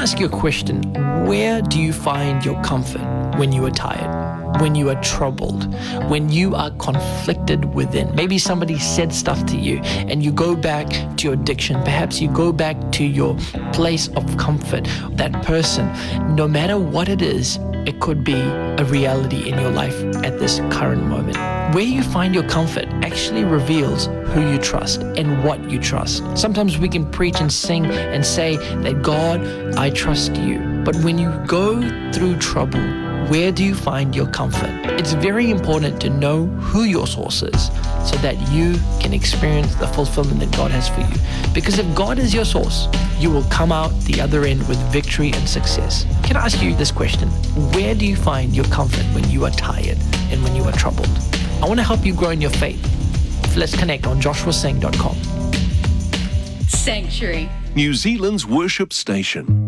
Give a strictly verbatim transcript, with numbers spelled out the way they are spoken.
ask you a question. Where do you find your comfort when you are tired, when you are troubled, when you are conflicted within? Maybe somebody said stuff to you and you go back to your addiction. Perhaps you go back to your place of comfort. That person, no matter what it is, it could be a reality in your life at this current moment. Where you find your comfort actually reveals who you trust and what you trust. Sometimes we can preach and sing and say that, God, I trust you. But when you go through trouble, where do you find your comfort? It's very important to know who your source is so that you can experience the fulfillment that God has for you. Because if God is your source, you will come out the other end with victory and success. Can I ask you this question? Where do you find your comfort when you are tired and when you are troubled? I want to help you grow in your faith. Let's connect on joshua singh dot com. Sanctuary, New Zealand's worship station.